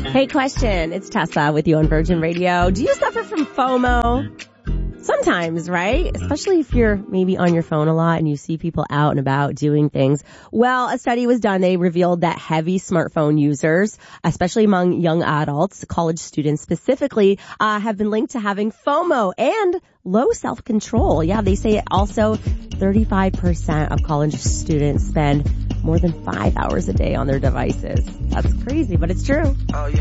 Hey, question. It's Tessa with you on Virgin Radio. Do you suffer from FOMO? Sometimes, right? Especially if you're maybe on your phone a lot and you see people out and about doing things. Well, a study was done. They revealed that heavy smartphone users, especially among young adults, college students specifically, have been linked to having FOMO and low self-control. Yeah, they say also 35% of college students spend more than 5 hours a day on their devices. That's crazy, but it's true.